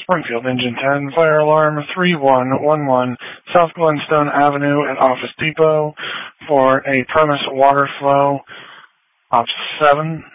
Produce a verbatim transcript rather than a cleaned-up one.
Springfield Engine ten, fire alarm three one one one, South Glenstone Avenue at Office Depot for a premise water flow. Ops seven.